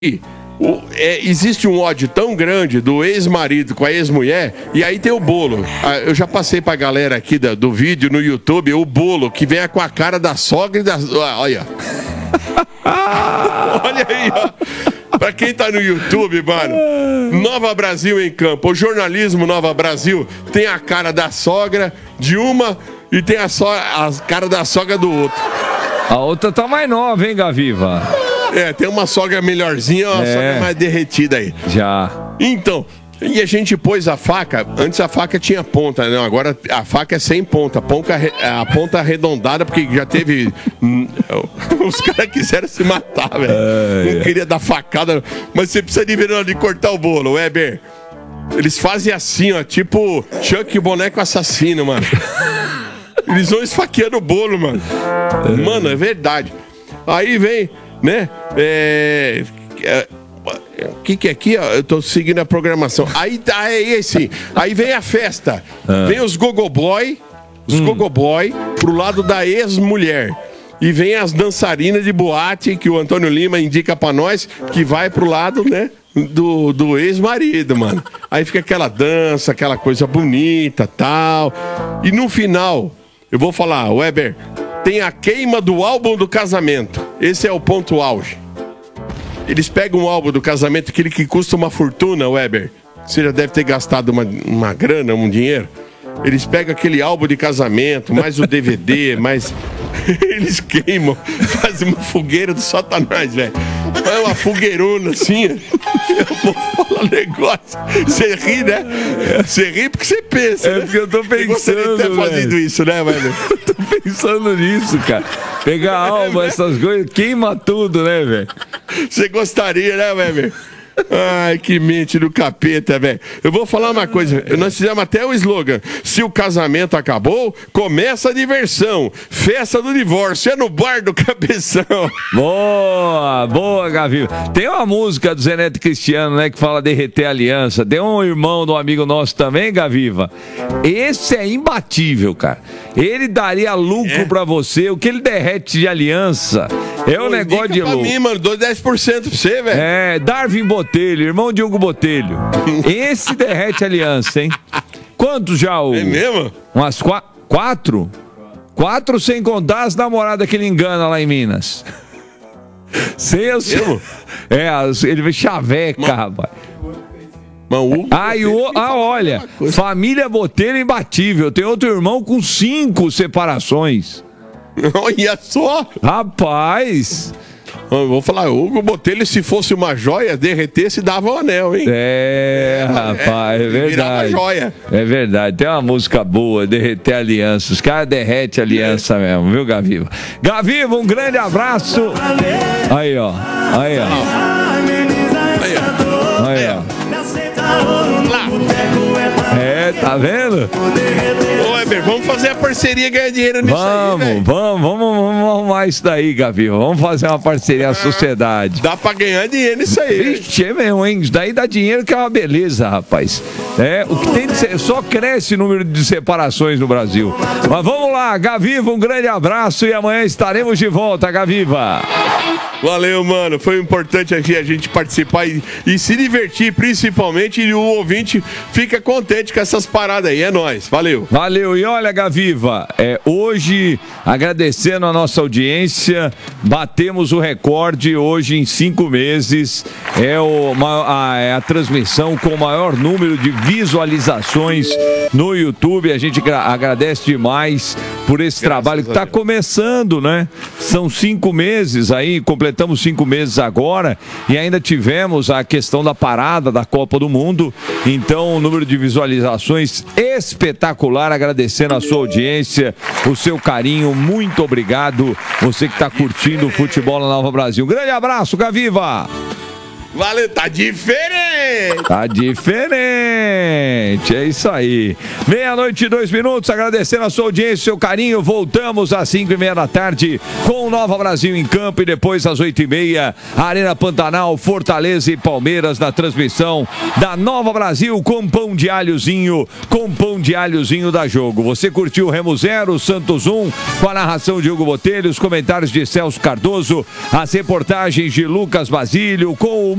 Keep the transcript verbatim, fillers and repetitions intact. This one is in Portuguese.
O, é, existe um ódio tão grande do ex-marido com a ex-mulher, e aí tem o bolo. Ah, eu já passei pra galera aqui da, do vídeo no YouTube, o bolo que vem com a cara da sogra e da... Ah, olha. Olha aí, ó. Pra quem tá no YouTube, mano, Nova Brasil em Campo. O jornalismo Nova Brasil tem a cara da sogra de uma e tem a, so a cara da sogra do outro. A outra tá mais nova, hein, Gaviva? É, tem uma sogra melhorzinha, uma é. sogra mais derretida aí. Já. Então, e a gente pôs a faca, antes a faca tinha ponta, não, agora a faca é sem ponta, a ponta, a ponta arredondada, porque já teve... Os caras quiseram se matar, velho. É, não queria dar facada, mas você precisa de ver na hora de cortar o bolo, Weber. Eles fazem assim, ó, tipo Chuck, o boneco assassino, mano. Eles vão esfaqueando o bolo, mano. Mano, é verdade. Aí vem... né? É... O que que é aqui? Eu tô seguindo a programação. Aí tá, é esse. Aí vem a festa. Ah. Vem os gogoboy, os hum. gogoboy pro lado da ex-mulher. E vem as dançarinas de boate que o Antônio Lima indica pra nós, que vai pro lado, né? Do, do ex-marido, mano. Aí fica aquela dança, aquela coisa bonita, tal. E no final, eu vou falar, Weber, tem a queima do álbum do casamento. Esse é o ponto auge. Eles pegam um álbum do casamento, aquele que custa uma fortuna, Weber. Você já deve ter gastado uma, uma grana, um dinheiro. Eles pegam aquele álbum de casamento, mais o D V D, mais... Eles queimam, fazem uma fogueira do satanás, velho. É uma fogueirona assim. Eu vou falar um negócio. Você ri, né? Você ri porque você pensa. É, né? Porque eu tô pensando. Você tá fazendo isso, né, velho? Eu tô pensando nisso, cara. Pegar alma, é, essas coisas, queima tudo, né, velho? Você gostaria, né, velho? Ai, que mente do capeta, velho. Eu vou falar uma coisa. Nós fizemos até o slogan. Se o casamento acabou, começa a diversão. Festa do divórcio. É no bar do Cabeção. Boa, boa, Gavi. Tem uma música do Zé Neto Cristiano, né, que fala derreter aliança. Tem um irmão do amigo nosso também, Gaviva. Esse é imbatível, cara. Ele daria lucro é. pra você. O que ele derrete de aliança é um negócio de louco. Pra mim, mano, dou dez por cento pra você, velho. É, Darwin Botelho, irmão de Hugo Botelho. Esse derrete aliança, hein? Quantos já o... É mesmo? Umas qu quatro? Quatro sem contar as namoradas que ele engana lá em Minas. Sem os... É, ele vê chaveca, Mas... rapaz. Hugo ah, e o... ah, olha, família Botelho imbatível. Tem outro irmão com cinco separações. Olha só! Rapaz! Eu vou falar, o Hugo Botelho, se fosse uma joia, derretesse, dava um anel, hein? É, rapaz, é, é verdade. Joia. É verdade. Tem uma música boa, derreter aliança. Os caras derretem aliança é. mesmo, viu, Gaviva? Gaviva, um grande abraço. Aí, ó. Aí, ó. Aí, ó. Aí, ó. É, tá vendo? Ô, Weber, vamos fazer a parceria e ganhar dinheiro nisso vamos, aí, vamos, vamos, vamos arrumar isso daí, Gaviva. Vamos fazer uma parceria à sociedade. Dá pra ganhar dinheiro nisso aí. Vixe, é mesmo, hein? Isso daí dá dinheiro que é uma beleza, rapaz. É, o que tem de ser, só cresce o número de separações no Brasil. Mas vamos lá, Gaviva, um grande abraço e amanhã estaremos de volta, Gaviva. Valeu, mano. Foi importante aqui a gente participar e, e se divertir, principalmente, e o ouvinte fica contente com essas paradas aí. É nóis. Valeu. Valeu. E olha, Gaviva, é, hoje, agradecendo a nossa audiência, batemos o recorde hoje em cinco meses. É, o, a, é a transmissão com o maior número de visualizações no YouTube. A gente agradece demais por esse Graças trabalho que está começando, né? São cinco meses aí, completamos cinco meses agora e ainda tivemos a questão da parada da Copa do Mundo. Então, o número de visualizações espetacular, agradecendo a sua audiência, o seu carinho, muito obrigado. Você que está curtindo o futebol na Nova Brasil. Um grande abraço, Gaviva! Valeu, tá diferente! diferente. Tá diferente, é isso aí. Meia-noite e dois minutos, agradecendo a sua audiência, seu carinho. Voltamos às cinco e meia da tarde com o Nova Brasil em campo e depois às oito e meia, Arena Pantanal, Fortaleza e Palmeiras na transmissão da Nova Brasil com pão de alhozinho, com pão de alhozinho da Jogo. Você curtiu o Remo zero, Santos um, com a narração de Hugo Botelho, os comentários de Celso Cardoso, as reportagens de Lucas Basílio, com o